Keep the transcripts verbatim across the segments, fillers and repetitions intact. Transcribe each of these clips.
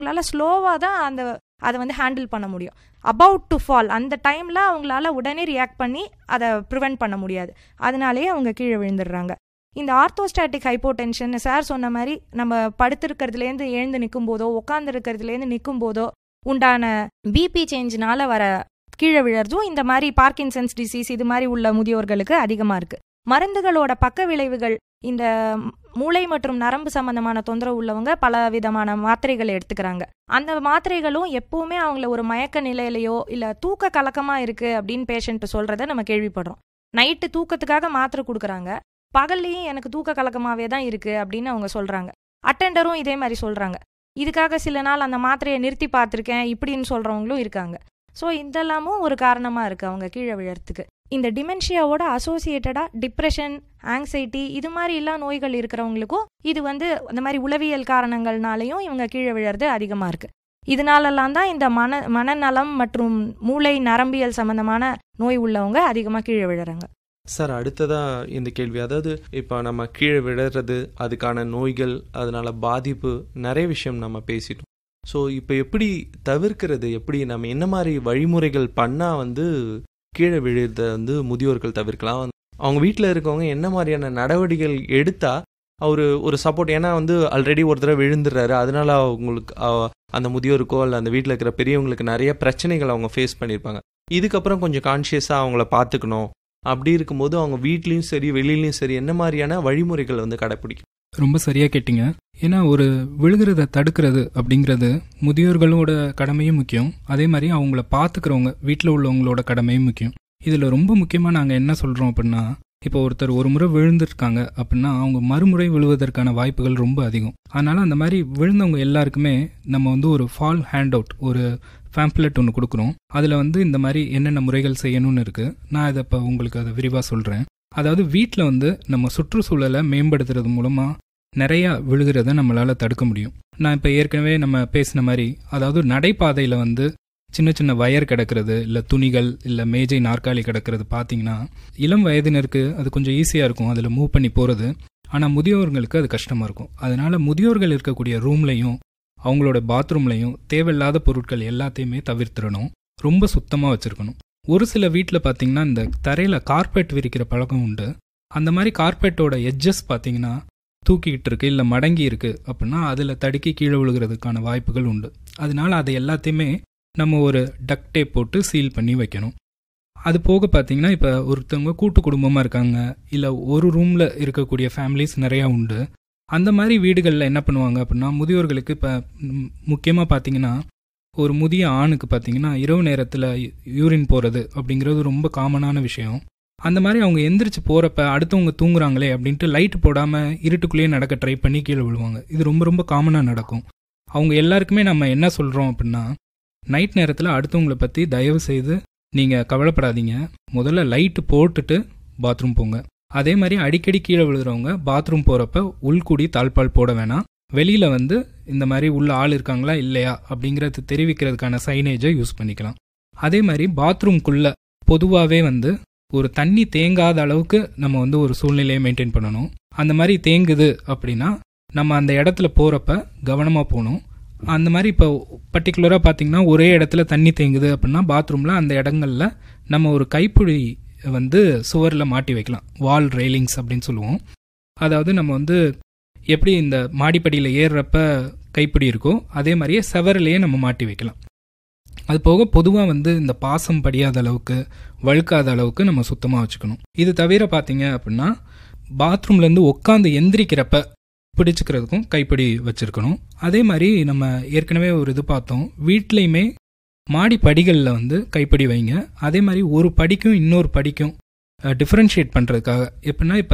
அவங்களால ஸ்லோவாக தான் அந்த அதை வந்து ஹேண்டில் பண்ண முடியும். அபவுட் டு ஃபால் அந்த டைமில் அவங்களால உடனே ரியாக்ட் பண்ணி அதை ப்ரிவெண்ட் பண்ண முடியாது. அதனாலேயே அவங்க கீழே விழுந்துடுறாங்க. இந்த ஆர்த்தோஸ்டாட்டிக் ஹைப்போடென்ஷன் சார் சொன்ன மாதிரி நம்ம படுத்திருக்கிறதுலேருந்து எழுந்து நிற்கும் போதோ உட்காந்து இருக்கிறதுலேருந்து நிற்கும் போதோ உண்டான பிபி சேஞ்சினால வர கீழே விழறதும் இந்த மாதிரி பார்க்கின்சன்ஸ் டிசீஸ் இது மாதிரி உள்ள முதியோர்களுக்கு அதிகமாக இருக்குது. மருந்துகளோட பக்க விளைவுகள், இந்த மூளை மற்றும் நரம்பு சம்பந்தமான தொந்தரவு உள்ளவங்க பல விதமான மாத்திரைகளை எடுத்துக்கிறாங்க. அந்த மாத்திரைகளும் எப்பவுமே அவங்கள ஒரு மயக்க நிலையிலையோ இல்லை தூக்க கலக்கமாக இருக்குது அப்படின்னு பேஷண்ட் சொல்கிறத நம்ம கேள்விப்படுறோம். நைட்டு தூக்கத்துக்காக மாத்திரை கொடுக்குறாங்க, பகல்லையும் எனக்கு தூக்க கலக்கமாகவே தான் இருக்குது அப்படின்னு அவங்க சொல்கிறாங்க. அட்டெண்டரும் இதே மாதிரி சொல்கிறாங்க. இதுக்காக சில நாள் அந்த மாத்திரையை நிறுத்தி பார்த்துருக்கேன் இப்படின்னு சொல்கிறவங்களும் இருக்காங்க. ஸோ இதெல்லாமும் ஒரு காரணமாக இருக்குது அவங்க கீழே விழறதுக்கு. இந்த டிமென்ஷியாவோட அசோசியேட்டடாக டிப்ரெஷன், ஆங்ஸைட்டி இது மாதிரி எல்லா நோய்கள் இருக்கிறவங்களுக்கும் இது வந்து அந்த மாதிரி உளவியல் காரணங்கள்னாலையும் இவங்க கீழே விழறது அதிகமாக இருக்குது. இதனாலலாம் தான் இந்த மன மனநலம் மற்றும் மூளை நரம்பியல் சம்பந்தமான நோய் உள்ளவங்க அதிகமாக கீழே விழுறாங்க. சார், அடுத்ததா இந்த கேள்வி, அதாவது இப்போ நம்ம கீழே விழுறது, அதுக்கான நோய்கள், அதனால பாதிப்பு, நிறைய விஷயம் நம்ம பேசிட்டோம். ஸோ இப்போ எப்படி தவிர்க்கிறது, எப்படி நம்ம என்ன மாதிரி வழிமுறைகள் பண்ணால் வந்து கீழே விழுறத வந்து முதியோர்கள் தவிர்க்கலாம்? அவங்க வீட்டில் இருக்கவங்க என்ன மாதிரியான நடவடிக்கைகள் எடுத்தா அவர் ஒரு சப்போர்ட், ஏன்னா வந்து ஆல்ரெடி ஒரு தடவை விழுந்துடுறாரு, அதனால அவங்களுக்கு அந்த முதியோருக்கோ இல்லை அந்த வீட்டில் இருக்கிற பெரியவங்களுக்கு நிறைய பிரச்சனைகள் அவங்க ஃபேஸ் பண்ணியிருப்பாங்க. இதுக்கப்புறம் கொஞ்சம் கான்ஷியஸாக அவங்கள பார்த்துக்கணும். அப்படி இருக்கும்போது அவங்க வீட்லேயும் சரி வெளியிலையும் சரி என்ன மாதிரியான வழிமுறைகள் வந்து கடைப்பிடிக்கும்? ரொம்ப சரியாக கேட்டிங்க. ஏன்னா ஒரு விழுகிறத தடுக்கிறது அப்படிங்கிறது முதியோர்களோட கடமையும் முக்கியம், அதே மாதிரி அவங்கள பார்த்துக்கிறவங்க வீட்டில் உள்ளவங்களோட கடமையும் முக்கியம். இதில் ரொம்ப முக்கியமாக நாங்கள் என்ன சொல்கிறோம் அப்படின்னா, இப்போ ஒருத்தர் ஒரு முறை விழுந்திருக்காங்க அப்படின்னா அவங்க மறுமுறை விழுவதற்கான வாய்ப்புகள் ரொம்ப அதிகம். அதனால் அந்த மாதிரி விழுந்தவங்க எல்லாருக்குமே நம்ம வந்து ஒரு ஃபால் ஹேண்ட் அவுட், ஒரு பேம்ப்ளெட் ஒன்று கொடுக்குறோம். அதில் வந்து இந்த மாதிரி என்னென்ன முறைகள் செய்யணும்னு இருக்குது. நான் இதை இப்போ உங்களுக்கு அதை விரிவாக சொல்கிறேன். அதாவது வீட்டில் வந்து நம்ம சுற்றுச்சூழலை மேம்படுத்துறது மூலமாக நிறையா விழுகிறத நம்மளால் தடுக்க முடியும். நான் இப்போ ஏற்கனவே நம்ம பேசின மாதிரி, அதாவது நடைபாதையில் வந்து சின்ன சின்ன வயர் கிடக்கிறது, இல்லை துணிகள், இல்லை மேஜை நாற்காலி கிடக்கிறது பார்த்தீங்கன்னா இளம் வயதினருக்கு அது கொஞ்சம் ஈஸியாக இருக்கும் அதில் மூவ் பண்ணி போகிறது. ஆனால் முதியோர்களுக்கு அது கஷ்டமாக இருக்கும். அதனால் முதியோர்கள் இருக்கக்கூடிய ரூம்லையும் அவங்களோட பாத்ரூம்லையும் தேவையில்லாத பொருட்கள் எல்லாத்தையுமே தவிர்த்திடணும். ரொம்ப சுத்தமாக வச்சுருக்கணும். ஒரு சில வீட்டில் பார்த்தீங்கன்னா இந்த தரையில் கார்பெட் விரிக்கிற பழக்கம் உண்டு. அந்த மாதிரி கார்பெட்டோட எட்ஜஸ் பார்த்தீங்கன்னா தூக்கிக்கிட்டு இருக்கு இல்லை மடங்கி இருக்குது அப்படின்னா அதில் தடுக்கி கீழே விழுகிறதுக்கான வாய்ப்புகள் உண்டு. அதனால அதை எல்லாத்தையுமே நம்ம ஒரு டக்ட் டேப் போட்டு சீல் பண்ணி வைக்கணும். அது போக பார்த்தீங்கன்னா இப்போ ஒருத்தவங்க கூட்டு குடும்பமாக இருக்காங்க, இல்லை ஒரு ரூமில் இருக்கக்கூடிய ஃபேமிலிஸ் நிறையா உண்டு. அந்த மாதிரி வீடுகளில் என்ன பண்ணுவாங்க அப்படின்னா முதியோர்களுக்கு இப்போ முக்கியமாக பார்த்தீங்கன்னா ஒரு முதிய ஆணுக்கு பார்த்தீங்கன்னா இரவு நேரத்தில் யூரின் போகிறது அப்படிங்கிறது ரொம்ப காமனான விஷயம். அந்த மாதிரி அவங்க எந்திரிச்சு போகிறப்ப அடுத்தவங்க தூங்குறாங்களே அப்படின்ட்டு லைட் போடாமல் இருட்டுக்குள்ளேயே நடக்க ட்ரை பண்ணி கீழே விழுவாங்க. இது ரொம்ப ரொம்ப காமனாக நடக்கும். அவங்க எல்லாருக்குமே நம்ம என்ன சொல்கிறோம் அப்படின்னா, நைட் நேரத்தில் அடுத்தவங்களை பற்றி தயவு செய்து நீங்கள் கவலைப்படாதீங்க, முதல்ல லைட்டு போட்டுட்டு பாத்ரூம் போங்க. அதே மாதிரி அடிக்கடி கீழே விழுகிறவங்க பாத்ரூம் போகிறப்ப உள்கூடி தாழ்பால் போட வேணாம். வெளியில் வந்து இந்த மாதிரி உள்ள ஆள் இருக்காங்களா இல்லையா அப்படிங்கிறது தெரிவிக்கிறதுக்கான சைனேஜை யூஸ் பண்ணிக்கலாம். அதே மாதிரி பாத்ரூம்குள்ளே பொதுவாகவே வந்து ஒரு தண்ணி தேங்காத அளவுக்கு நம்ம வந்து ஒரு சூழ்நிலையை மெயின்டைன் பண்ணணும். அந்த மாதிரி தேங்குது அப்படின்னா நம்ம அந்த இடத்துல போகிறப்ப கவனமாக போகணும். அந்த மாதிரி இப்போ பர்டிகுலராக பார்த்தீங்கன்னா ஒரே இடத்துல தண்ணி தேங்குது அப்படின்னா பாத்ரூமில் அந்த இடங்கள்ல நம்ம ஒரு கைப்பிடி வந்து சுவரில் மாட்டி வைக்கலாம். வால் ரெயிலிங்ஸ் அப்படின்னு சொல்லுவோம். அதாவது நம்ம வந்து எப்படி இந்த மாடிப்படியில் ஏறுறப்ப கைப்பிடி இருக்கோ அதே மாதிரியே செவரிலேயே நம்ம மாட்டி வைக்கலாம். அது போக பொதுவாக வந்து இந்த பாசம் படியாத அளவுக்கு வழுக்காத அளவுக்கு நம்ம சுத்தமாக வச்சுக்கணும். இது தவிர பார்த்தீங்க அப்படின்னா பாத்ரூம்லேருந்து உட்காந்து எந்திரிக்கிறப்ப பிடிச்சிக்கிறதுக்கும் கைப்பிடி வச்சுருக்கணும். அதே மாதிரி நம்ம ஏற்கனவே ஒரு இது பார்த்தோம், வீட்லேயுமே மாடி படிகளில் வந்து கைப்பிடி வைங்க. அதே மாதிரி ஒரு படிக்கும் இன்னொரு படிக்கும் டிஃப்ரென்ஷியேட் பண்ணுறதுக்காக எப்படின்னா இப்போ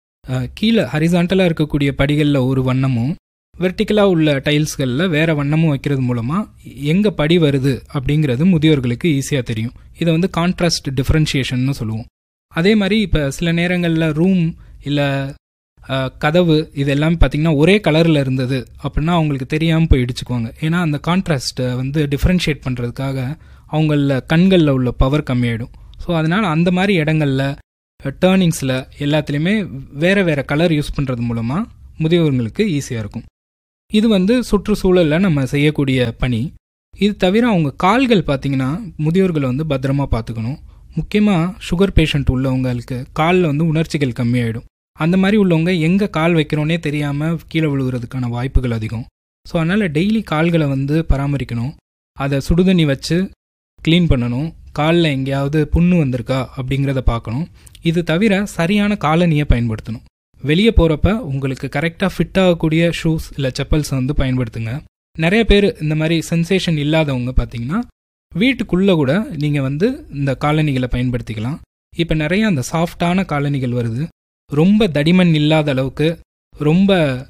கீழே ஹரிசாண்டலாக இருக்கக்கூடிய படிகளில் ஒரு வண்ணமும் வெர்டிக்கலாக உள்ள டைல்ஸ்களில் வேறு வண்ணமும் வைக்கிறது மூலமாக எங்கே படி வருது அப்படிங்கிறது முதியோர்களுக்கு ஈஸியாக தெரியும். இதை வந்து கான்ட்ராஸ்ட் டிஃப்ரென்ஷியேஷன்னு சொல்லுவோம். அதே மாதிரி இப்போ சில நேரங்களில் ரூம் இல்லை கதவு இதெல்லாம் பார்த்திங்கன்னா ஒரே கலரில் இருந்தது அப்படின்னா அவங்களுக்கு தெரியாமல் போய் இடிச்சுக்குவாங்க. ஏன்னா அந்த கான்ட்ராஸ்ட்டை வந்து டிஃப்ரென்ஷியேட் பண்ணுறதுக்காக அவங்கள கண்களில் உள்ள பவர் கம்மியாயிடும். ஸோ அதனால் அந்த மாதிரி இடங்களில் டேர்னிங்ஸில் எல்லாத்துலேயுமே வேறு வேறு கலர் யூஸ் பண்ணுறது மூலமாக முதியோர்களுக்கு ஈஸியாக இருக்கும். இது வந்து சுற்றுச்சூழலில் நம்ம செய்யக்கூடிய பணி. இது தவிர அவங்க கால்கள் பார்த்திங்கன்னா முதியோர்களை வந்து பத்திரமா பார்த்துக்கணும். முக்கியமாக சுகர் பேஷண்ட் உள்ளவங்களுக்கு காலில் வந்து உணர்ச்சிகள் கம்மியாயிடும். அந்த மாதிரி உள்ளவங்க எங்கே கால் வைக்கிறோன்னே தெரியாமல் கீழே விழுகிறதுக்கான வாய்ப்புகள் அதிகம். ஸோ அதனால் டெய்லி கால்களை வந்து பராமரிக்கணும். அதை சுடுதண்ணி வச்சு க்ளீன் பண்ணணும். காலில் எங்கேயாவது புண்ணு வந்திருக்கா அப்படிங்கிறத பார்க்கணும். இது தவிர சரியான காலணியை பயன்படுத்தணும். வெளியே போகிறப்ப உங்களுக்கு கரெக்டாக ஃபிட் ஆகக்கூடிய ஷூஸ் இல்லை செப்பல்ஸை வந்து பயன்படுத்துங்க. நிறைய பேர் இந்த மாதிரி சென்சேஷன் இல்லாதவங்க பார்த்தீங்கன்னா வீட்டுக்குள்ளே கூட நீங்கள் வந்து இந்த காலணிகளை பயன்படுத்திக்கலாம். இப்போ நிறைய அந்த சாஃப்டான காலணிகள் வருது. ரொம்ப தடிமன் இல்லாத அளவுக்கு, ரொம்ப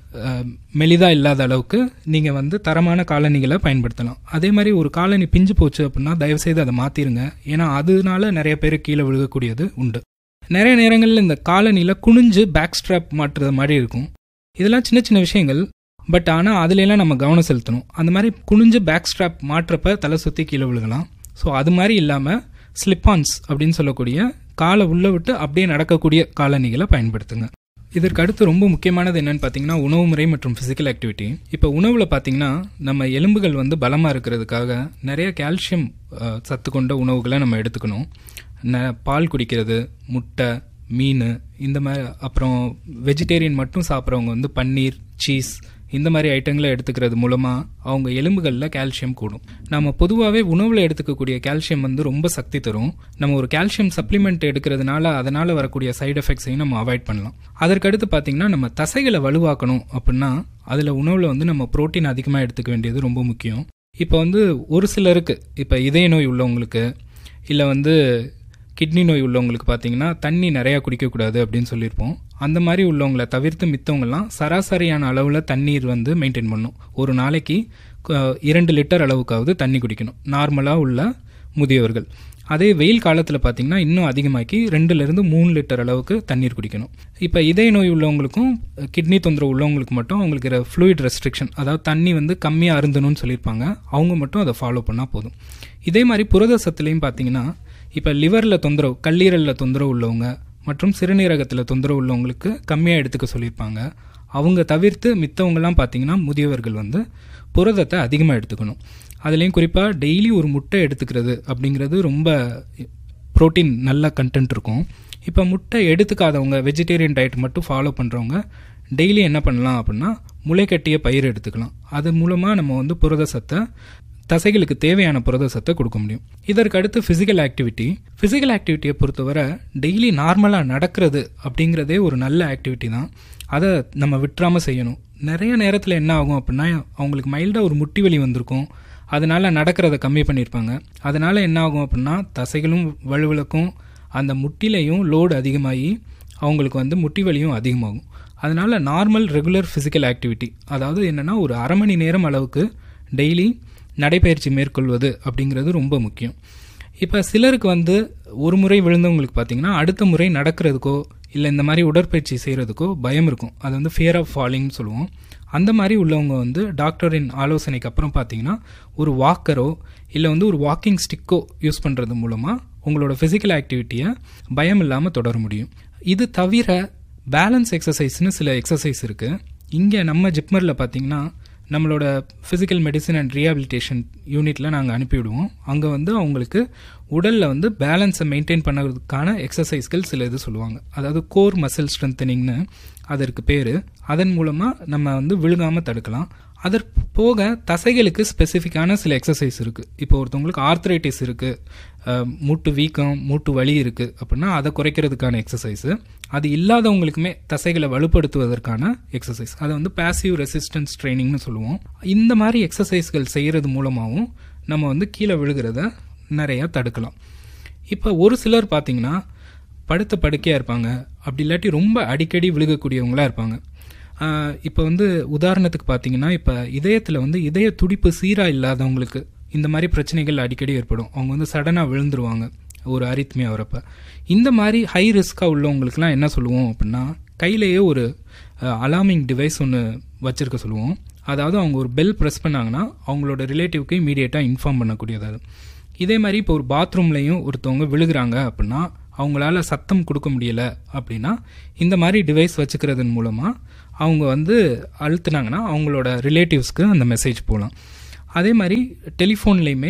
மெலிதா இல்லாத அளவுக்கு நீங்கள் வந்து தரமான காலணிகளை பயன்படுத்தலாம். அதே மாதிரி ஒரு காலணி பிஞ்சு போச்சு அப்படின்னா தயவுசெய்து அதை மாற்றிடுங்க. ஏன்னா அதனால நிறைய பேர் கீழே விழுகக்கூடியது உண்டு. நிறைய நேரங்களில் இந்த காலணியில் குனிஞ்சு பேக் ஸ்ட்ராப் மாட்டுறது மாதிரி இருக்கும். இதெல்லாம் சின்ன சின்ன விஷயங்கள், பட் ஆனால் அதுலெல்லாம் நம்ம கவனம் செலுத்தணும். அந்த மாதிரி குனிஞ்சு பேக் ஸ்ட்ராப் மாட்டுறப்ப தலை சுற்றி கீழே விழுகலாம். ஸோ அது மாதிரி இல்லாமல் ஸ்லிப்பான்ஸ் அப்படின்னு சொல்லக்கூடிய காலை உள்ளே விட்டு அப்படியே நடக்கக்கூடிய காலணிகளை பயன்படுத்துங்க. இதற்கு அடுத்து ரொம்ப முக்கியமானது என்னன்னு பார்த்தீங்கன்னா உணவு முறை மற்றும் ஃபிசிக்கல் ஆக்டிவிட்டி. இப்போ உணவில் பார்த்தீங்கன்னா நம்ம எலும்புகள் வந்து பலமாக இருக்கிறதுக்காக நிறைய கால்சியம் சத்து கொண்ட உணவுகளை நம்ம எடுத்துக்கணும். ந பால் குடிக்கிறது, முட்டை, மீன், இந்த மாதிரி. அப்புறம் வெஜிடேரியன் மட்டும் சாப்பிட்றவங்க வந்து பன்னீர், சீஸ் இந்த மாதிரி ஐட்டங்களை எடுத்துக்கிறது மூலமாக அவங்க எலும்புகளில் கால்சியம் கூடும். நம்ம பொதுவாகவே உணவில் எடுத்துக்கக்கூடிய கால்சியம் வந்து ரொம்ப சக்தி தரும். நம்ம ஒரு கால்சியம் சப்ளிமெண்ட் எடுக்கிறதுனால அதனால் வரக்கூடிய சைடு எஃபெக்ட்ஸையும் நம்ம அவாய்ட் பண்ணலாம். அதற்கடுத்து பார்த்திங்கன்னா நம்ம தசைகளை வலுவாக்கணும் அப்படின்னா அதில் உணவில் வந்து நம்ம புரோட்டீன் அதிகமாக எடுத்துக்க வேண்டியது ரொம்ப முக்கியம். இப்போ வந்து ஒரு சிலருக்கு, இப்போ இதய நோய் உள்ளவங்களுக்கு இல்லை வந்து கிட்னி நோய் உள்ளவங்களுக்கு பார்த்தீங்கன்னா தண்ணி நிறையா குடிக்கக்கூடாது அப்படின்னு சொல்லியிருப்போம். அந்த மாதிரி உள்ளவங்களை தவிர்த்து மித்தவங்கலாம் சராசரியான அளவில் தண்ணீர் வந்து மெயின்டைன் பண்ணணும். ஒரு நாளைக்கு இரண்டு லிட்டர் அளவுக்காவது தண்ணி குடிக்கணும் நார்மலாக உள்ள முதியவர்கள். அதே வெயில் காலத்தில் பார்த்தீங்கன்னா இன்னும் அதிகமாக்கி ரெண்டுலேருந்து மூணு லிட்டர் அளவுக்கு தண்ணீர் குடிக்கணும். இப்போ இதய நோய் உள்ளவங்களுக்கும் கிட்னி தொந்தரவு உள்ளவங்களுக்கு மட்டும் அவங்களுக்கு ஃப்ளூயிட் ரெஸ்ட்ரிக்ஷன், அதாவது தண்ணி வந்து கம்மியாக அருந்தணும்னு சொல்லியிருப்பாங்க. அவங்க மட்டும் அதை ஃபாலோ பண்ணால் போதும். இதே மாதிரி புரத சத்துலேயும் பார்த்தீங்கன்னா இப்போ லிவரில் தொந்தரவு, கல்லீரலில் தொந்தரவு உள்ளவங்க மற்றும் சிறுநீரகத்தில் தொந்தரவு உள்ளவங்களுக்கு கம்மியாக எடுத்துக்க சொல்லியிருப்பாங்க. அவங்க தவிர்த்து மித்தவங்கலாம் பார்த்தீங்கன்னா முதியவர்கள் வந்து புரதத்தை அதிகமாக எடுத்துக்கணும். அதுலேயும் குறிப்பாக டெய்லி ஒரு முட்டை எடுத்துக்கிறது அப்படிங்கிறது ரொம்ப புரோட்டீன் நல்ல கண்டென்ட் இருக்கும். இப்போ முட்டை எடுத்துக்காதவங்க, வெஜிடேரியன் டயட் மட்டும் ஃபாலோ பண்ணுறவங்க டெய்லி என்ன பண்ணலாம் அப்படின்னா முளைக்கட்டிய பயிர் எடுத்துக்கலாம். அது மூலமாக நம்ம வந்து புரத சத்தை, தசைகளுக்கு தேவையான புரத சத்தை கொடுக்க முடியும். இதற்கு அடுத்து ஃபிசிக்கல் ஆக்டிவிட்டி. ஃபிசிக்கல் ஆக்டிவிட்டியை பொறுத்தவரை டெய்லி நார்மலாக நடக்கிறது அப்படிங்கிறதே ஒரு நல்ல ஆக்டிவிட்டி தான். அதை நம்ம விட்டுறாமல் செய்யணும். நிறைய நேரத்தில் என்ன ஆகும் அப்படின்னா அவங்களுக்கு மைல்டாக ஒரு முட்டி வலி வந்திருக்கும். அதனால் நடக்கிறத கம்மி பண்ணியிருப்பாங்க. அதனால் என்ன ஆகும் அப்படின்னா தசைகளும் வலுவிழக்கும், அந்த முட்டிலையும் லோடு அதிகமாகி அவங்களுக்கு வந்து முட்டி வலியும் அதிகமாகும். அதனால் நார்மல் ரெகுலர் ஃபிசிக்கல் ஆக்டிவிட்டி, அதாவது என்னென்னா ஒரு அரை மணி நேரம் அளவுக்கு டெய்லி நடைப்பயிற்சி மேற்கொள்வது அப்படிங்கிறது ரொம்ப முக்கியம். இப்போ சிலருக்கு வந்து ஒரு முறை விழுந்தவங்களுக்கு பார்த்தீங்கன்னா அடுத்த முறை நடக்கிறதுக்கோ இல்லை இந்த மாதிரி உடற்பயிற்சி செய்கிறதுக்கோ பயம் இருக்கும். அது வந்து ஃபியர் ஆஃப் ஃபாலிங்னு சொல்லுவோம். அந்த மாதிரி உள்ளவங்க வந்து டாக்டரின் ஆலோசனைக்கு அப்புறம் பார்த்தீங்கன்னா ஒரு வாக்கரோ இல்லை வந்து ஒரு வாக்கிங் ஸ்டிக்கோ யூஸ் பண்ணுறது மூலமாக உங்களோட ஃபிசிக்கல் ஆக்டிவிட்டியை பயம் இல்லாமல் தொடர முடியும். இது தவிர பேலன்ஸ் எக்ஸசைஸ்னு சில எக்ஸசைஸ் இருக்குது. இங்கே நம்ம ஜிப்மரில் பார்த்தீங்கன்னா நம்மளோட ஃபிசிக்கல் மெடிசன் அண்ட் ரீஹாபிலிட்டேஷன் யூனிட்டில் நாங்கள் அனுப்பிவிடுவோம். அங்கே வந்து அவங்களுக்கு உடலில் வந்து பேலன்ஸை மெயின்டைன் பண்ணுறதுக்கான எக்ஸசைஸ்கள் சில இது சொல்லுவாங்க. அதாவது கோர் மசில் ஸ்ட்ரென்தனிங்னு அதற்கு பேர். அதன் மூலமாக நம்ம வந்து விழுகாமல் தடுக்கலாம். அதற்கு போக தசைகளுக்கு ஸ்பெசிஃபிக்கான சில எக்ஸசைஸ் இருக்குது. இப்போ ஒருத்தவங்களுக்கு ஆர்த்ரைட்டிஸ் இருக்குது, மூட்டு வீக்கம், மூட்டு வலி இருக்குது அப்படின்னா அதை குறைக்கிறதுக்கான எக்ஸசைஸு. அது இல்லாதவங்களுக்குமே தசைகளை வலுப்படுத்துவதற்கான எக்ஸசைஸ், அதை வந்து பாசிவ் ரெசிஸ்டன்ஸ் ட்ரைனிங்னு சொல்லுவோம். இந்த மாதிரி எக்ஸசைஸ்கள் செய்கிறது மூலமாகவும் நம்ம வந்து கீழே விழுகிறத நிறையா தடுக்கலாம். இப்போ ஒரு சிலர் பார்த்திங்கன்னா படுத்த படுக்கையாக இருப்பாங்க, அப்படி இல்லாட்டி ரொம்ப அடிக்கடி விழுகக்கூடியவங்களாக இருப்பாங்க. இப்போ வந்து உதாரணத்துக்கு பார்த்தீங்கன்னா இப்போ இதயத்தில் வந்து இதய துடிப்பு சீராக இல்லாதவங்களுக்கு இந்த மாதிரி பிரச்சனைகள் அடிக்கடி ஏற்படும். அவங்க வந்து சடனாக விழுந்துருவாங்க ஒரு அரித்மியா வரப்போ. இந்த மாதிரி ஹை ரிஸ்காக உள்ளவங்களுக்குலாம் என்ன சொல்லுவோம் அப்படின்னா கையிலேயே ஒரு அலார்மிங் டிவைஸ் ஒன்று வச்சுருக்க சொல்லுவோம். அதாவது அவங்க ஒரு பெல் ப்ரெஸ் பண்ணாங்கன்னா அவங்களோட ரிலேட்டிவ்க்கு இமீடியட்டாக இன்ஃபார்ம் பண்ணக்கூடியது. இதே மாதிரி இப்போ ஒரு பாத்ரூம்லையும் ஒருத்தவங்க விழுகிறாங்க அப்படின்னா அவங்களால சத்தம் கொடுக்க முடியலை அப்படின்னா இந்த மாதிரி டிவைஸ் வச்சுக்கிறதன் மூலமாக அவங்க வந்து அழுத்துனாங்கன்னா அவங்களோட ரிலேட்டிவ்ஸ்க்கு அந்த மெசேஜ் போகலாம். அதே மாதிரி டெலிஃபோன்லேயுமே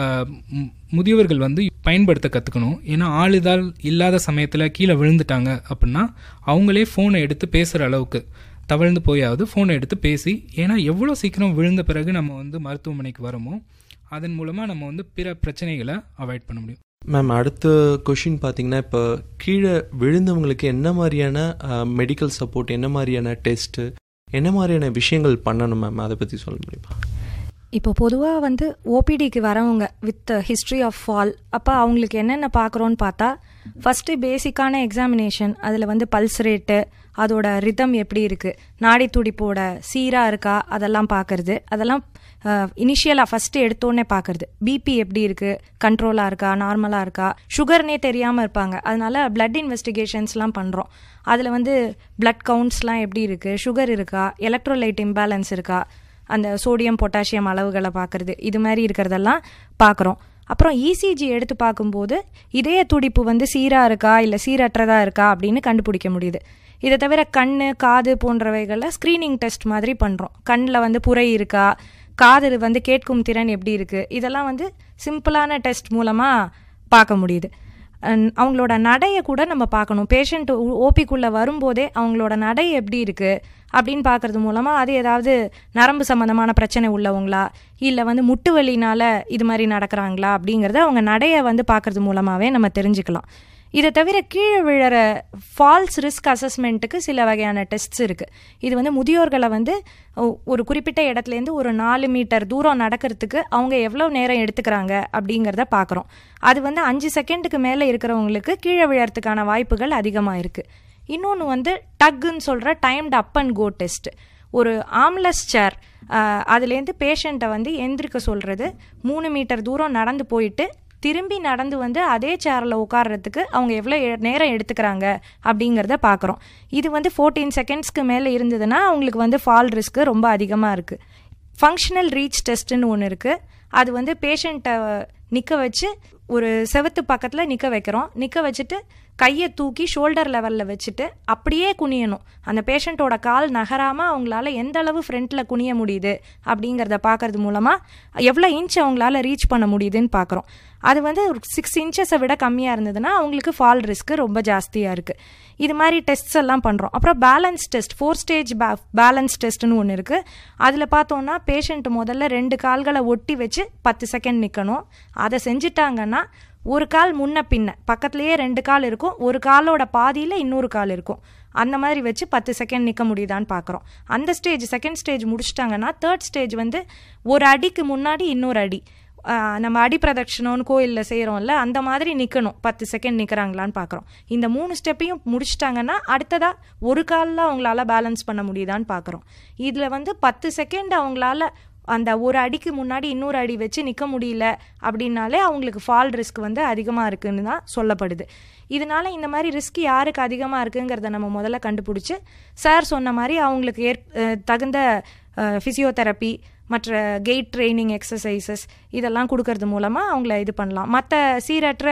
முதியவர்கள் வந்து பயன்படுத்த கற்றுக்கணும். ஏன்னா ஆளுதால் இல்லாத சமயத்தில் கீழே விழுந்துட்டாங்க அப்படின்னா அவங்களே ஃபோனை எடுத்து பேசுகிற அளவுக்கு தவழ்ந்து போயாவது ஃபோனை எடுத்து பேசி, ஏன்னா எவ்வளோ சீக்கிரம் விழுந்த பிறகு நம்ம வந்து மருத்துவமனைக்கு வரோமோ அதன் மூலமாக நம்ம வந்து பிற பிரச்சனைகளை அவாய்ட் பண்ண முடியும். மேம், அடுத்த கொஷின் பார்த்தீங்கன்னா, இப்போ கீழே விழுந்தவங்களுக்கு என்ன மாதிரியான மெடிக்கல் சப்போர்ட், என்ன மாதிரியான டெஸ்ட்டு, என்ன மாதிரியான விஷயங்கள் பண்ணணும் மேம், அதை பற்றி சொல்ல முடியுமா? இப்போ பொதுவாக வந்து ஓபிடிக்கு வரவங்க வித் ஹிஸ்ட்ரி ஆஃப் ஃபால், அப்போ அவங்களுக்கு என்னென்ன பார்க்குறோன்னு பார்த்தா, ஃபஸ்ட்டு பேசிக்கான எக்ஸாமினேஷன், அதில் வந்து பல்ஸ் ரேட்டு, அதோட ரிதம் எப்படி இருக்குது, நாடி துடிப்போட சீராக இருக்கா, அதெல்லாம் பார்க்குறது. அதெல்லாம் இனிஷியலாக ஃபஸ்ட்டு எடுத்தோடனே பார்க்குறது. பிபி எப்படி இருக்குது, கண்ட்ரோலாக இருக்கா, நார்மலாக இருக்கா, சுகர்னே தெரியாமல் இருப்பாங்க. அதனால பிளட் இன்வெஸ்டிகேஷன்ஸ்லாம் பண்ணுறோம். அதில் வந்து பிளட் கவுண்ட்ஸ்லாம் எப்படி இருக்குது, சுகர் இருக்கா, எலக்ட்ரோலைட் இம்பேலன்ஸ் இருக்கா, அந்த சோடியம் பொட்டாசியம் அளவுகளை பார்க்குறது, இது மாதிரி இருக்கிறதெல்லாம் பார்க்குறோம். அப்புறம் இசிஜி எடுத்து பார்க்கும்போது இதய துடிப்பு வந்து சீராக இருக்கா இல்லை சீரற்றதாக இருக்கா அப்படின்னு கண்டுபிடிக்க முடியுது. இதை தவிர கண், காது போன்றவைகளில் ஸ்க்ரீனிங் டெஸ்ட் மாதிரி பண்ணுறோம். கண்ணில் வந்து புரை இருக்கா, காது வந்து கேட்கும் திறன் எப்படி இருக்குது, இதெல்லாம் வந்து சிம்பிளான டெஸ்ட் மூலமாக பார்க்க முடியுது. அவங்களோட நடையை கூட நம்ம பார்க்கணும். பேஷண்ட் ஓபிக்குள்ளே வரும்போதே அவங்களோட நடை எப்படி இருக்குது அப்படின்னு பார்க்கறது மூலமாக அது ஏதாவது நரம்பு சம்மந்தமான பிரச்சனை உள்ளவங்களா இல்லை வந்து முட்டு வலினால் இது மாதிரி நடக்கிறாங்களா அப்படிங்கிறத அவங்க நடையை வந்து பார்க்கறது மூலமாகவே நம்ம தெரிஞ்சுக்கலாம். இதை தவிர கீழே விழற ஃபால்ஸ் ரிஸ்க் அசஸ்மெண்ட்டுக்கு சில வகையான டெஸ்ட்ஸ் இருக்குது. இது வந்து முதியோர்களை வந்து ஒரு குறிப்பிட்ட இடத்துலேருந்து ஒரு நாலு மீட்டர் தூரம் நடக்கிறதுக்கு அவங்க எவ்வளோ நேரம் எடுத்துக்கிறாங்க அப்படிங்கிறத பார்க்குறோம். அது வந்து அஞ்சு செகண்டுக்கு மேலே இருக்கிறவங்களுக்கு கீழே விழறதுக்கான வாய்ப்புகள் அதிகமாக இருக்குது. இன்னொன்று வந்து டக்குன்னு சொல்கிற timed up and go test. ஒரு ஆம்லெஸ் சேர், அதுலேருந்து பேஷண்ட்டை வந்து எந்திரிக்க சொல்கிறது, மூணு மீட்டர் தூரம் நடந்து போயிட்டு திரும்பி நடந்து வந்து அதே சேரில் உட்கார்றதுக்கு அவங்க எவ்வளோ நேரம் எடுத்துக்கிறாங்க அப்படிங்கிறத பார்க்குறோம். இது வந்து ஃபோர்டீன் செகண்ட்ஸ்க்கு மேலே இருந்ததுன்னா அவங்களுக்கு வந்து ஃபால் ரிஸ்க்கு ரொம்ப அதிகமாக இருக்குது. ஃபங்க்ஷனல் ரீச் டெஸ்ட்டுன்னு ஒன்று இருக்குது. அது வந்து பேஷண்ட்டை நிற்க வச்சு ஒரு செவத்து பக்கத்தில் நிற்க வைக்கிறோம். நிற்க வச்சுட்டு கையை தூக்கி ஷோல்டர் லெவலில் வச்சுட்டு அப்படியே குனியணும். அந்த பேஷண்ட்டோட கால் நகராமல் அவங்களால எந்த அளவு ஃப்ரண்ட்டில் குனிய முடியுது அப்படிங்கிறத பார்க்கறது மூலமாக எவ்வளோ இன்ச் அவங்களால ரீச் பண்ண முடியுதுன்னு பார்க்குறோம். அது வந்து ஒரு சிக்ஸ் இன்ச்சஸை விட கம்மியாக இருந்ததுன்னா அவங்களுக்கு ஃபால் ரிஸ்க்கு ரொம்ப ஜாஸ்தியாக இருக்குது. இது மாதிரி டெஸ்ட்ஸ் எல்லாம் பண்ணுறோம். அப்புறம் பேலன்ஸ் டெஸ்ட், ஃபோர் ஸ்டேஜ் பே பேலன்ஸ் டெஸ்ட்டுன்னு ஒன்று இருக்குது. அதில் பார்த்தோன்னா பேஷண்ட் முதல்ல ரெண்டு கால்களை ஒட்டி வச்சு பத்து செகண்ட் நிற்கணும். அதை செஞ்சுட்டாங்கன்னா ஒரு கால் முன்ன பின்ன பக்கத்துலேயே ரெண்டு கால் இருக்கும், ஒரு காலோட பாதியில் இன்னொரு கால் இருக்கும். அந்த மாதிரி வச்சு பத்து செகண்ட் நிற்க முடியுதான்னு பார்க்குறோம். அந்த stage second stage முடிச்சிட்டாங்கன்னா third stage வந்து ஒரு அடிக்கு முன்னாடி இன்னொரு அடி, நம்ம அடி பிரதட்சணம்னு கோயிலில் செய்கிறோம்ல அந்த மாதிரி நிற்கணும். பத்து செகண்ட் நிற்கிறாங்களான்னு பார்க்குறோம். இந்த மூணு ஸ்டெப்பையும் முடிச்சிட்டாங்கன்னா அடுத்ததாக ஒரு காலில் அவங்களால பேலன்ஸ் பண்ண முடியுதான்னு பார்க்குறோம். இதில் வந்து பத்து செகண்ட் அவங்களால அந்த ஒரு அடிக்கு முன்னாடி இன்னொரு அடி வச்சு நிற்க முடியல அப்படின்னாலே அவங்களுக்கு ஃபால் ரிஸ்க் வந்து அதிகமாக இருக்குன்னு தான் சொல்லப்படுது. இதனால இந்த மாதிரி ரிஸ்க் யாருக்கு அதிகமாக இருக்குங்கிறத நம்ம முதல்ல கண்டுபிடிச்சி சார் சொன்ன மாதிரி அவங்களுக்கு ஏற் தகுந்த ஃபிசியோதெரப்பி மற்ற கெயிட் ட்ரைனிங் எக்ஸசைசஸ் இதெல்லாம் கொடுக்கறது மூலமாக அவங்கள இது பண்ணலாம். மற்ற சீரற்ற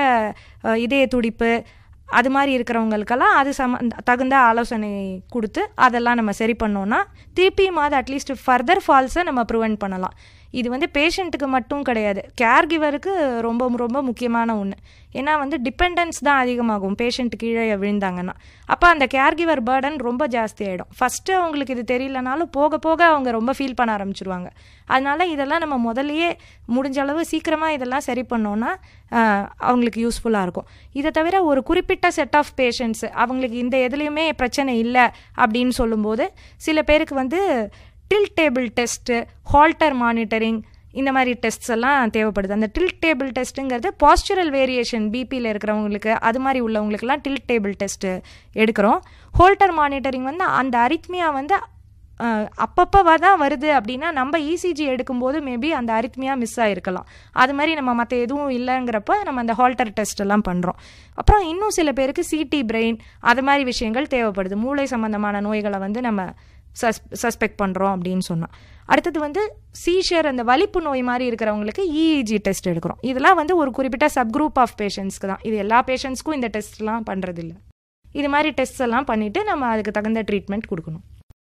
இதய துடிப்பு அது மாதிரி இருக்கிறவங்களுக்கெல்லாம் அது சம தகுந்த ஆலோசனை கொடுத்து அதெல்லாம் நம்ம சரி பண்ணோன்னா திருப்பியும் அது அட்லீஸ்ட் ஃபர்தர் ஃபால்ஸை நம்ம ப்ரிவெண்ட் பண்ணலாம். இது வந்து பேஷண்ட்டுக்கு மட்டும் கிடையாது, கேர் கிவருக்கு ரொம்ப ரொம்ப முக்கியமான ஒன்று. ஏன்னா வந்து டிபெண்டன்ஸ் தான் அதிகமாகும் பேஷண்ட் கீழே விழுந்தாங்கன்னா. அப்போ அந்த கேர் கிவர் பேர்டன் ரொம்ப ஜாஸ்தி ஆகிடும். ஃபஸ்ட்டு அவங்களுக்கு இது தெரியலனாலும் போக போக அவங்க ரொம்ப ஃபீல் பண்ண ஆரம்பிச்சிருவாங்க. அதனால இதெல்லாம் நம்ம முதல்லையே முடிஞ்ச அளவு சீக்கிரமாக இதெல்லாம் சரி பண்ணோன்னா அவங்களுக்கு யூஸ்ஃபுல்லாக இருக்கும். இதை தவிர ஒரு குறிப்பிட்ட செட் ஆஃப் பேஷண்ட்ஸ் அவங்களுக்கு இந்த எதுலேயுமே பிரச்சனை இல்லை அப்படின்னு சொல்லும்போது சில பேருக்கு வந்து tilt table test, Holter monitoring இந்த மாதிரி டெஸ்ட்ஸ் எல்லாம் தேவைப்படுது. அந்த டில்ட் டேபிள் டெஸ்ட்டுங்கிறது பாஸ்சுரல் வேரியேஷன் பிபியில் இருக்கிறவங்களுக்கு அது மாதிரி உள்ளவங்களுக்குலாம் டில்ட் டேபிள் டெஸ்ட்டு எடுக்கிறோம். ஹோல்டர் மானிட்டரிங் வந்து அந்த அரித்மியா வந்து அப்பப்போ தான் வருது அப்படின்னா நம்ம இசிஜி எடுக்கும்போது மேபி அந்த அரித்மியா மிஸ் ஆகிருக்கலாம். அது மாதிரி நம்ம மற்ற எதுவும் இல்லைங்கிறப்ப நம்ம அந்த ஹால்டர் டெஸ்ட் எல்லாம் பண்ணுறோம். அப்புறம் இன்னும் சில பேருக்கு சிடி பிரெயின் அது மாதிரி விஷயங்கள் தேவைப்படுது. மூளை சம்பந்தமான நோய்களை வந்து நம்ம சஸ் சஸ்பெக்ட் பண்ணுறோம் அப்படின்னு சொன்னால். அடுத்தது வந்து சீஷர், அந்த வலிப்பு நோய் மாதிரி இருக்கிறவங்களுக்கு இஇஜி டெஸ்ட் எடுக்கிறோம். இதெல்லாம் வந்து ஒரு குறிப்பிட்ட சப் குரூப் ஆஃப் பேஷண்ட்ஸ்க்கு தான். இது எல்லா பேஷண்ட்ஸ்க்கும் இந்த டெஸ்ட்லாம் பண்ணுறதில்ல. இது மாதிரி டெஸ்ட் எல்லாம் பண்ணிவிட்டு நம்ம அதுக்கு தகுந்த ட்ரீட்மெண்ட் கொடுக்கணும்.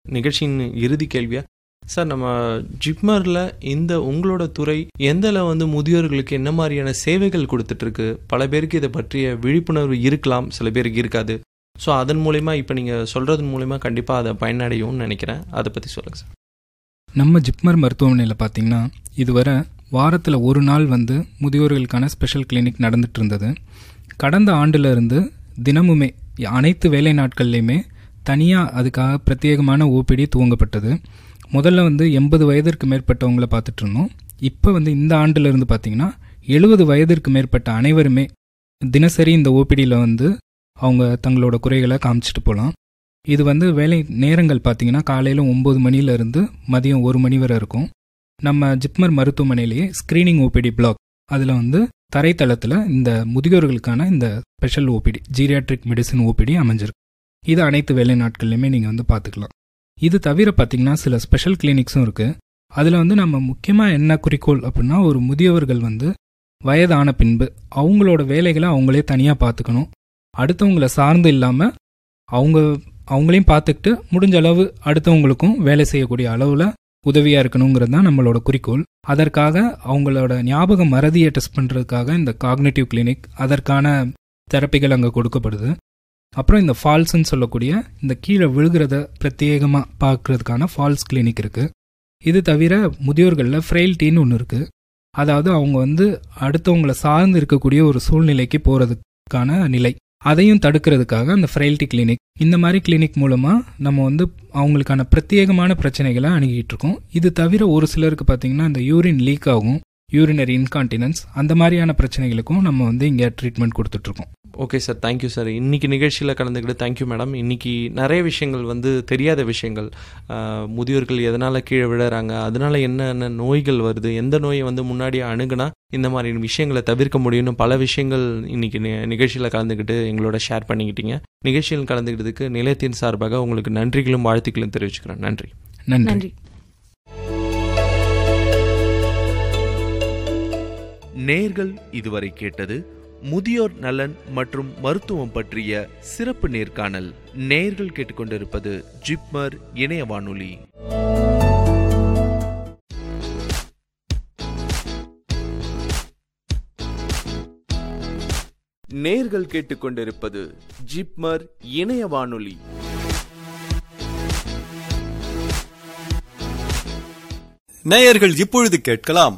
நிகழ்ச்சியின் இறுதி கேள்வியா சார், நம்ம ஜிப்மரில் இந்த உங்களோட துறை எந்தளவு வந்து முதியோர்களுக்கு என்ன மாதிரியான சேவைகள் கொடுத்துட்ருக்கு? பல பேருக்கு இதை பற்றிய விழிப்புணர்வு இருக்கலாம், சில பேருக்கு இருக்காது. ஸோ அதன் மூலயமா இப்போ நீங்கள் சொல்கிறதன் மூலயமா கண்டிப்பாக அதை பயனடையும்னு நினைக்கிறேன். அதை பற்றி சொல்லுங்கள் சார். நம்ம ஜிப்மர் மருத்துவமனையில் பார்த்திங்கன்னா இதுவரை வாரத்தில் ஒரு நாள் வந்து முதியோர்களுக்கான ஸ்பெஷல் கிளினிக் நடந்துட்டு இருந்தது. கடந்த ஆண்டில் இருந்து தினமுமே அனைத்து வேலை நாட்கள்லையுமே தனியாக அதுக்காக பிரத்யேகமான ஓபிடி துவங்கப்பட்டது. முதல்ல வந்து எண்பது வயதிற்கு மேற்பட்டவங்களை பார்த்துட்டு இருந்தோம். இப்போ வந்து இந்த ஆண்டில் இருந்து பார்த்திங்கன்னா எழுபது வயதிற்கு மேற்பட்ட அனைவருமே தினசரி இந்த ஓபிடியில் வந்து அவங்க தங்களோட குறைகளை காமிச்சிட்டு போகலாம். இது வந்து வேலை நேரங்கள் பார்த்திங்கன்னா காலையில் ஒம்பது மணிலேருந்து மதியம் ஒரு மணி வரை இருக்கும். நம்ம ஜிப்மர் மருத்துவமனையிலேயே ஸ்க்ரீனிங் ஓபிடி பிளாக், அதில் வந்து தரைத்தளத்தில் இந்த முதியோர்களுக்கான இந்த special OPD geriatric medicine OPD அமைஞ்சிருக்கு. இது அனைத்து வேலை நாட்கள்லையுமே நீங்கள் வந்து பார்த்துக்கலாம். இது தவிர பார்த்திங்கன்னா சில ஸ்பெஷல் கிளினிக்ஸும் இருக்குது. அதில் வந்து நம்ம முக்கியமாக என்ன குறிக்கோள் அப்படின்னா, ஒரு முதியவர்கள் வந்து வயதான பின்பு அவங்களோட வேலைகளை அவங்களே தனியாக பார்த்துக்கணும், அடுத்தவங்களை சார்ந்து இல்லாமல் அவங்க அவங்களையும் பார்த்துக்கிட்டு முடிஞ்ச அளவு அடுத்தவங்களுக்கும் வேலை செய்யக்கூடிய அளவில் உதவியாக இருக்கணுங்கிறது தான் நம்மளோட குறிக்கோள். அதற்காக அவங்களோட ஞாபக மறதியை டெஸ்ட் பண்ணுறதுக்காக இந்த காக்னேட்டிவ் கிளினிக், அதற்கான தெரப்பிகள் அங்கே கொடுக்கப்படுது. அப்புறம் இந்த ஃபால்ஸ்ன்னு சொல்லக்கூடிய இந்த கீழே விழுகிறத பிரத்யேகமாக பார்க்கறதுக்கான ஃபால்ஸ் கிளினிக் இருக்குது. இது தவிர முதியோர்களில் ஃப்ரெயில்ட்டின்னு ஒன்று இருக்குது. அதாவது அவங்க வந்து அடுத்தவங்களை சார்ந்து இருக்கக்கூடிய ஒரு சூழ்நிலைக்கு போகிறதுக்கான நிலை, அதையும் தடுக்கிறதுக்காக அந்த ஃப்ரெயில்ட்டி கிளினிக், இந்த மாதிரி கிளினிக் மூலமாக நம்ம வந்து அவங்களுக்கான பிரத்யேகமான பிரச்சனைகளை அணுகிட்டு இருக்கோம். இது தவிர ஒரு சிலருக்கு பார்த்திங்கன்னா இந்த யூரின் லீக் ஆகும், யூரினரி இன்கான்டினன்ஸ், அந்த மாதிரியான பிரச்சனைகளுக்கும் நம்ம வந்து இங்கே ட்ரீட்மெண்ட் கொடுத்துட்ருக்கோம். Okay sir, thank you sir. இன்றைக்கி நிகழ்ச்சியில் கலந்துக்கிட்டு தேங்க்யூ மேடம். இன்றைக்கி நிறைய விஷயங்கள் வந்து தெரியாத விஷயங்கள், முதியோர்கள் எதனால் கீழே விழுறாங்க, அதனால் என்னென்ன நோய்கள் வருது, எந்த நோயை வந்து முன்னாடியே அணுகுனா இந்த மாதிரி விஷயங்களை தவிர்க்க முடியும்னு பல விஷயங்கள் இன்றைக்கி நிகழ்ச்சியில் கலந்துக்கிட்டு எங்களோட ஷேர் பண்ணிக்கிட்டீங்க. நிகழ்ச்சியில் கலந்துக்கிட்டதுக்கு நிலையத்தின் சார்பாக உங்களுக்கு நன்றிகளும் வாழ்த்துக்களும் தெரிவிச்சுக்கிறேன். நன்றி. நன்றி. நேர்கள் இதுவரை கேட்டது முதியோர் நலன் மற்றும் மருத்துவம் பற்றிய சிறப்பு நேர்காணல். நேர்கள் கேட்டுக்கொண்டிருப்பது ஜிப்மர் இணைய வானொலி. நேர்கள் கேட்டுக்கொண்டிருப்பது ஜிப்மர் இணைய வானொலி. நேயர்கள் இப்பொழுது கேட்கலாம்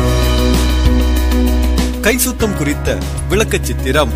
கை சுத்தம் குறித்த விளக்கச் சித்திரம்.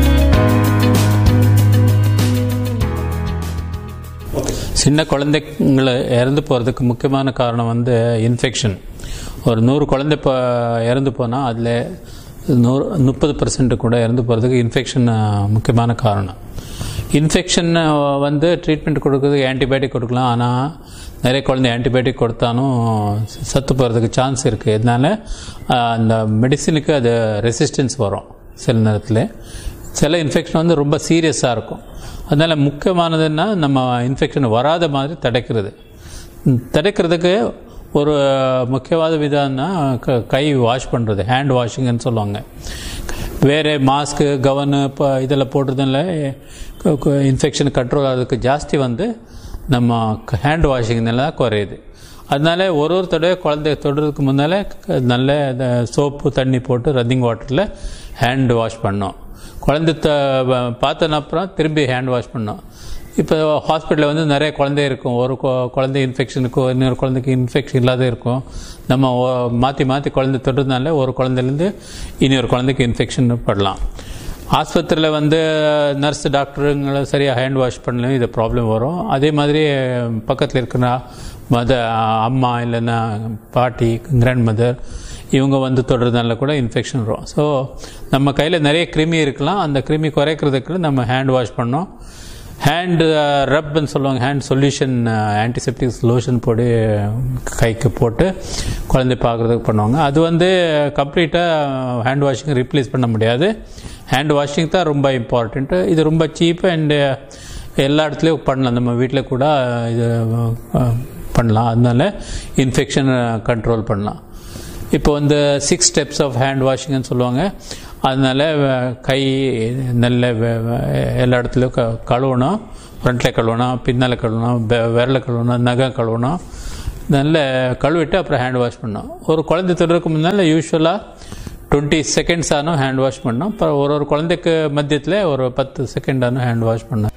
சின்ன குழந்தைங்களை இறந்து போகிறதுக்கு முக்கியமான காரணம் வந்து இன்ஃபெக்ஷன். ஒரு நூறு குழந்தை இப்போ இறந்து போனால் அதில் நூறு முப்பது பர்சன்ட் கூட இறந்து போகிறதுக்கு இன்ஃபெக்ஷன் முக்கியமான காரணம். இன்ஃபெக்ஷன் வந்து ட்ரீட்மெண்ட் கொடுக்குறதுக்கு ஆன்டிபயோட்டிக் கொடுக்கலாம், ஆனால் நிறைய குழந்தை ஆன்டிபயோட்டிக் கொடுத்தாலும் சத்து போகிறதுக்கு சான்ஸ் இருக்குது. இதனால் அந்த மெடிசினுக்கு அது ரெசிஸ்டன்ஸ் வரும் சில நேரத்தில். சில இன்ஃபெக்ஷன் வந்து ரொம்ப சீரியஸாக இருக்கும். அதனால் முக்கியமானதுன்னா நம்ம இன்ஃபெக்ஷன் வராத மாதிரி தடுக்கிறது. தடுக்கிறதுக்கு ஒரு முக்கியவாத விதம்னா கை வாஷ் பண்ணுறது, ஹேண்ட் வாஷிங்னு சொல்லுவாங்க. வேறு மாஸ்க்கு கவனு இப்போ இதில் போடுறதுனால இன்ஃபெக்ஷன் கண்ட்ரோல் ஆகிறதுக்கு ஜாஸ்தி வந்து நம்ம ஹேண்ட் வாஷிங்னால தான் குறையுது. அதனால ஒரு ஒரு தடவை குழந்தைய தொடுறதுக்கு முன்னால் நல்ல சோப்பு தண்ணி போட்டு ரன்னிங் வாட்டரில் ஹேண்ட் வாஷ் பண்ணோம். குழந்தை த பார்த்தன அப்புறம் திரும்பி ஹேண்ட் வாஷ் பண்ணோம். இப்போ ஹாஸ்பிட்டலில் வந்து நிறைய குழந்தை இருக்கும், ஒரு குழந்தை இன்ஃபெக்ஷனுக்கும் இன்னொரு குழந்தைக்கு இன்ஃபெக்ஷன் இல்லாத இருக்கும். நம்ம மாற்றி மாற்றி குழந்தை தொடுறதுனால ஒரு குழந்தைலேருந்து இன்னொரு குழந்தைக்கு இன்ஃபெக்ஷன் படலாம். ஆஸ்பத்திரியில் வந்து நர்ஸ் டாக்டருங்களை சரியாக ஹேண்ட் வாஷ் பண்ணலையும் இது ப்ராப்ளம் வரும். அதே மாதிரி பக்கத்தில் இருக்கிற மத அம்மா இல்லைன்னா பாட்டி கிராண்ட் மதர் இவங்க வந்து தொடுறதுனால கூட இன்ஃபெக்ஷன் வரும். ஸோ நம்ம கையில் நிறைய கிருமி இருக்கலாம், அந்த கிருமி குறைக்கிறதுக்கு நம்ம ஹேண்ட் வாஷ் பண்ணோம். ஹேண்டு ரப்னு சொல்லுவாங்க, ஹேண்ட் சொல்யூஷன் ஆன்டிசெப்டிக் லோஷன் போட்டு கைக்கு போட்டு குழந்தை பார்க்குறதுக்கு பண்ணுவாங்க. அது வந்து கம்ப்ளீட்டாக ஹேண்ட் வாஷிங் ரீப்ளேஸ் பண்ண முடியாது. ஹேண்ட் வாஷிங் தான் ரொம்ப இம்பார்ட்டண்ட்டு. இது ரொம்ப சீப்பு அண்டு எல்லா இடத்துலையும் பண்ணலாம், நம்ம வீட்டில் கூட இது பண்ணலாம். அதனால இன்ஃபெக்ஷன் கண்ட்ரோல் பண்ணலாம். இப்போ வந்து சிக்ஸ் ஸ்டெப்ஸ் ஆஃப் ஹேண்ட் வாஷிங்னு சொல்லுவாங்க. அதனால கை நல்ல எல்லா இடத்துலையும் க கழுவணும், ஃப்ரண்ட்டில் கழுவணும், பின்னால் கழுவணும், விரல கழுவணும், நகை கழுவணும், நல்ல கழுவிட்டு அப்புறம் ஹேண்ட் வாஷ் பண்ணோம். ஒரு குழந்தை தொடுறதுக்கு முன்னால் யூஸ்வலாக டுவெண்ட்டி செகண்ட்ஸ் ஆனும் ஹேண்ட் வாஷ் பண்ணோம். அப்புறம் ஒரு ஒரு குழந்தைக்கு மத்தியத்தில் ஒரு பத்து செகண்ட் ஆனும் ஹேண்ட் வாஷ் பண்ணோம்.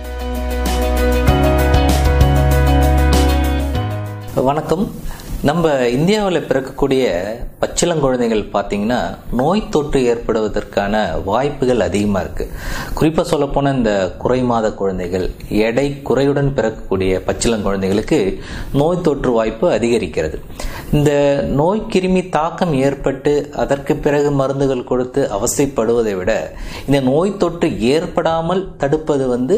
வணக்கம். நம்ம இந்தியாவில் பிறக்கக்கூடிய பச்சிளங்குழந்தைகள் பார்த்தீங்கன்னா நோய் தொற்று ஏற்படுவதற்கான வாய்ப்புகள் அதிகமாக இருக்குது. குறிப்பாக சொல்லப்போனால் இந்த குறை மாத குழந்தைகள், எடை குறையுடன் பிறக்கக்கூடிய பச்சிளங்குழந்தைகளுக்கு நோய் தொற்று வாய்ப்பு அதிகரிக்கிறது. இந்த நோய் கிருமி தாக்கம் ஏற்பட்டு அதற்கு பிறகு மருந்துகள் கொடுத்து அவசைப்படுவதை விட இந்த நோய் தொற்று ஏற்படாமல் தடுப்பது வந்து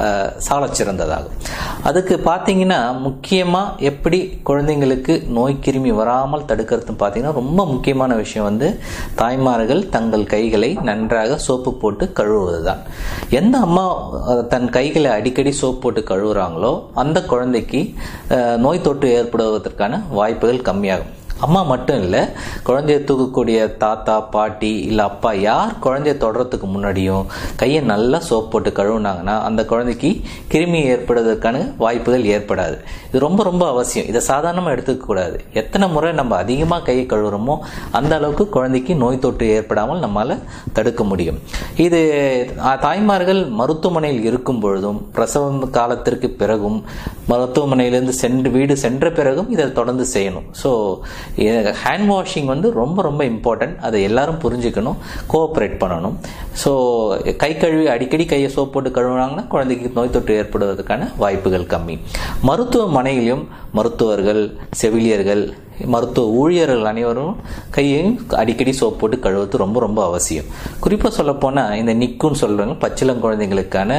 சால சிறந்ததாகும். அதுக்கு பார்த்தீங்கன்னா முக்கியமாக எப்படி குழந்தைங்களுக்கு நோய் கிருமி வராமல் தடுக்கிறது பார்த்தீங்கன்னா ரொம்ப முக்கியமான விஷயம் வந்து தாய்மார்கள் தங்கள் கைகளை நன்றாக சோப்பு போட்டு கழுவுவது தான். எந்த அம்மா தன் கைகளை அடிக்கடி சோப்பு போட்டு கழுவுறாங்களோ அந்த குழந்தைக்கு நோய் தொற்று ஏற்படுவதற்கான வாய்ப்புகள் கம்மியாகும். அம்மா மட்டும் இல்லை, குழந்தைய தூக்கக்கூடிய தாத்தா, பாட்டி இல்லை அப்பா யார் குழந்தைய தொடுறதுக்கு முன்னாடியும் கையை நல்லா சோப் போட்டு கழுவுனாங்கன்னா அந்த குழந்தைக்கு கிருமி ஏற்படுவதற்கான வாய்ப்புகள் ஏற்படாது. இது ரொம்ப ரொம்ப அவசியம். இதை சாதாரணமாக எடுத்துக்கக்கூடாது. எத்தனை முறை நம்ம அதிகமாக கையை கழுவுறோமோ அந்த அளவுக்கு குழந்தைக்கு நோய் தொற்று ஏற்படாமல் நம்மளால் தடுக்க முடியும். இது தாய்மார்கள் மருத்துவமனையில் இருக்கும் பொழுதும் பிரசவம் காலத்திற்கு பிறகும் மருத்துவமனையிலிருந்து சென்று வீடு சென்ற பிறகும் இதை தொடர்ந்து செய்யணும். ஸோ ஹேண்ட் வாஷிங் வந்து ரொம்ப ரொம்ப இம்பார்ட்டன்ட். அதை எல்லாரும் புரிஞ்சுக்கணும், கோஆப்ரேட் பண்ணணும். ஸோ கை கழுவி அடிக்கடி கையை சோப் போட்டு கழுவுனாங்கன்னா குழந்தைக்கு நோய் தொற்று ஏற்படுவதற்கான வாய்ப்புகள் கம்மி. மருத்துவமனையிலும் மருத்துவர்கள், செவிலியர்கள், மருத்துவ ஊழியர்கள் அனைவரும் கையையும் அடிக்கடி சோப் போட்டு கழுவுறது ரொம்ப ரொம்ப அவசியம். குறிப்பாக சொல்லப்போனால் இந்த நிக்குன்னு சொல்கிறாங்க, பச்சிளம் குழந்தைங்களுக்கான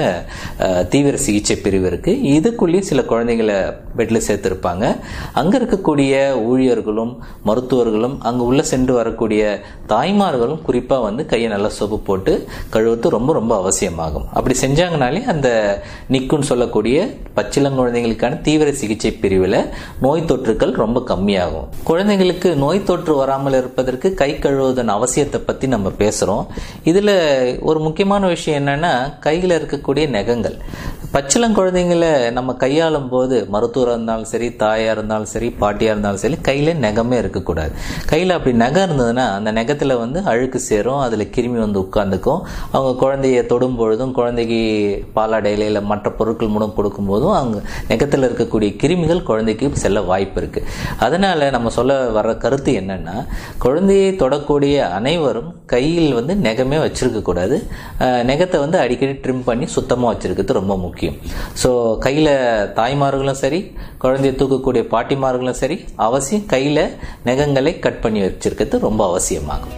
தீவிர சிகிச்சை பிரிவு இருக்குது. இதுக்குள்ளேயும் சில குழந்தைங்களை பெட்டில் சேர்த்துருப்பாங்க. அங்கே இருக்கக்கூடிய ஊழியர்களும் மருத்துவர்களும் அங்கே உள்ளே சென்று வரக்கூடிய தாய்மார்களும் குறிப்பாக வந்து கையை நல்லா சோப்பு போட்டு கழுவுறது ரொம்ப ரொம்ப அவசியமாகும். அப்படி செஞ்சாங்கனாலே அந்த நிக்குன்னு சொல்லக்கூடிய பச்சிளங்குழந்தைகளுக்கான தீவிர சிகிச்சை பிரிவில் நோய் தொற்றுக்கள் ரொம்ப கம்மியாகும். குழந்தைங்களுக்கு நோய் தொற்று வராமல் இருப்பதற்கு கை கழுவுவதன் அவசியத்தை பற்றி நம்ம பேசுகிறோம். இதில் ஒரு முக்கியமான விஷயம் என்னென்னா கையில் இருக்கக்கூடிய நகங்கள். பச்சிளங்குழந்தைங்களை நம்ம கையாளும் போது மருத்துவராக இருந்தாலும் சரி, தாயாக இருந்தாலும் சரி, பாட்டியாக இருந்தாலும் சரி, கையில் நகமே இருக்கக்கூடாது. கையில் அப்படி நகம் இருந்ததுன்னா அந்த நகத்தில் வந்து அழுக்கு சேரும், அதில் கிருமி வந்து உட்காந்துக்கும். அவங்க குழந்தைய தொடும் பொழுதும் குழந்தைக்கு பாலாடையில இல்லை மற்ற பொருட்கள் மூலம் கொடுக்கும்போதும் அவங்க நகத்தில் இருக்கக்கூடிய கிருமிகள் குழந்தைக்கு செல்ல வாய்ப்பு இருக்குது. அதனால் நம்ம சொல்ல வர கருத்து என்னன்னா குழந்தையை தொடக்கூடிய அனைவரும் கையில் வந்து நகமே வச்சிருக்கக்கூடாது. நகத்தை வந்து அடிக்கடி ட்ரிம் பண்ணி சுத்தமாக வச்சிருக்கிறது ரொம்ப முக்கியம். ஸோ கையில் தாய்மார்களும் சரி, குழந்தையை தூக்கக்கூடிய பாட்டிமார்களும் சரி அவசியம் கையில் நகங்களை கட் பண்ணி வச்சிருக்கிறது ரொம்ப அவசியமாகும்.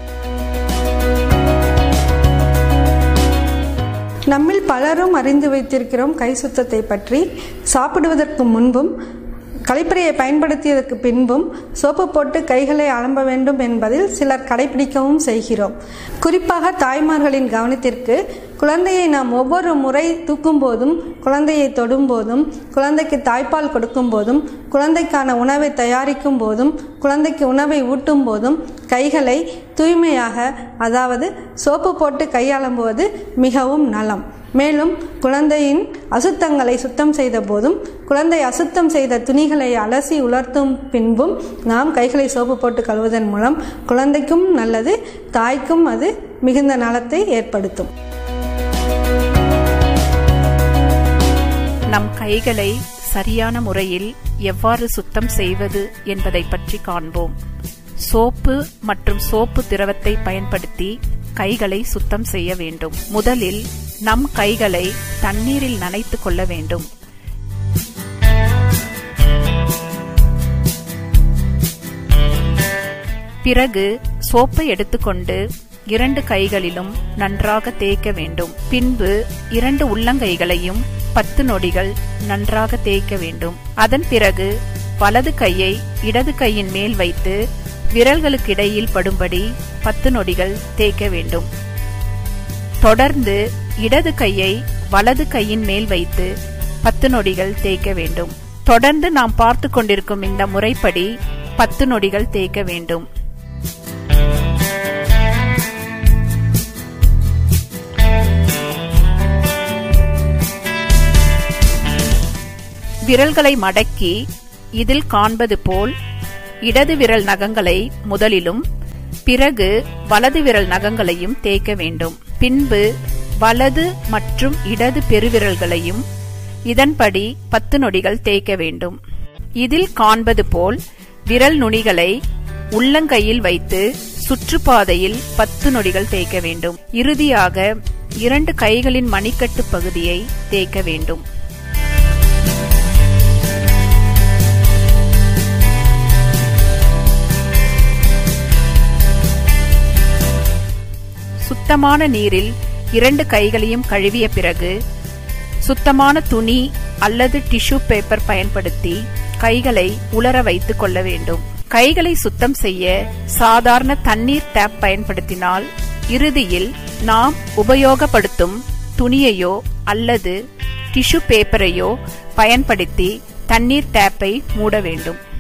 நம்மில் பலரும் அறிந்து வைத்திருக்கிறோம் கை சுத்தத்தை பற்றி. சாப்பிடுவதற்கு முன்பும் கழிப்பறையை பயன்படுத்தியதற்கு பின்பும் சோப்பு போட்டு கைகளை அலம்ப வேண்டும் என்பதில் சிலர் கடைபிடிக்கவும் செய்கிறோம். குறிப்பாக தாய்மார்களின் கவனத்திற்கு, குழந்தையை நாம் ஒவ்வொரு முறை தூக்கும் போதும், குழந்தையை தொடும் போதும், குழந்தைக்கு தாய்ப்பால் கொடுக்கும் போதும், குழந்தைக்கான உணவை தயாரிக்கும் போதும், குழந்தைக்கு உணவை ஊட்டும் போதும் கைகளை தூய்மையாக, அதாவது சோப்பு போட்டு கையாளும்போது மிகவும் நலம். மேலும் குழந்தையின் அசுத்தங்களை சுத்தம் செய்த போதும், குழந்தை அசுத்தம் செய்த துணிகளை அலசி உலர்த்தும் பின்பும் நாம் கைகளை சோப்பு போட்டு கழுவுவதன் மூலம் குழந்தைக்கும் நல்லது, தாய்க்கும் அது மிகுந்த நலத்தை ஏற்படுத்தும். நம் கைகளை சரியான முறையில் எவ்வாறு சுத்தம் செய்வது என்பதை பற்றி காண்போம். சோப்பு மற்றும் சோப்பு திரவத்தை பயன்படுத்தி கைகளை சுத்தம் செய்ய வேண்டும். முதலில் நம் கைகளை தண்ணீரில் நனைத்து கொள்ள வேண்டும். பிறகு சோப்பை எடுத்துக்கொண்டு இரண்டு கைகளிலும் நன்றாக தேய்க்க வேண்டும். பின்பு இரண்டு உள்ளங்கைகளையும் பத்து நொடிகள் நன்றாக தேய்க்க வேண்டும். அதன் பிறகு வலது கையை இடது கையின் மேல் வைத்து விரல்களுக்கு இடையில் படும்படி பத்து நொடிகள் தேய்க்க வேண்டும். தொடர்ந்து இடது கையை வலது கையின் மேல் வைத்து பத்து நொடிகள் தேய்க்க வேண்டும். தொடர்ந்து நாம் பார்த்து கொண்டிருக்கும் இந்த முறைப்படி பத்து நொடிகள் தேய்க்க வேண்டும். விரல்களை மடக்கி இதில் காண்பது போல் இடது விரல் நகங்களை முதலிலும் பிறகு வலது விரல் நகங்களையும் தேய்க்க வேண்டும். பின்பு வலது மற்றும் இடது பெருவிரல்களையும் இதன்படி பத்து நொடிகள் தேய்க்க வேண்டும். இதில் காண்பது போல் விரல் நுனிகளை உள்ளங்கையில் வைத்து சுற்றுப்பாதையில் பத்து நொடிகள் தேய்க்க வேண்டும். இறுதியாக இரண்டு கைகளின் மணிக்கட்டு பகுதியை தேய்க்க வேண்டும். சுத்தமான நீரில் இரண்டு கைகளையும் கழுவிய பிறகு சுத்தமான துணி அல்லது டிஷ்யூ பேப்பர் பயன்படுத்தி கைகளை உலர வைத்துக் கொள்ள வேண்டும். கைகளை சுத்தம் செய்ய சாதாரண தண்ணீர் டேப் பயன்படுத்தினால் இறுதியில் நாம் உபயோகப்படுத்தும் துணியையோ அல்லது டிஷ்யூ பேப்பரையோ பயன்படுத்தி தண்ணீர் டேப்பை மூட வேண்டும்.